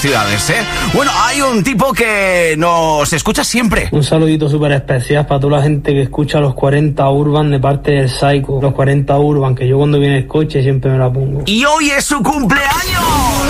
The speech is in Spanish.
ciudades, ¿eh? Bueno, hay un tipo que nos escucha siempre. Un saludito súper especial para toda la gente que escucha los 40 Urban de parte del Psycho. Los 40 Urban, que yo cuando viene el coche siempre me la pongo. Y hoy es su cumpleaños.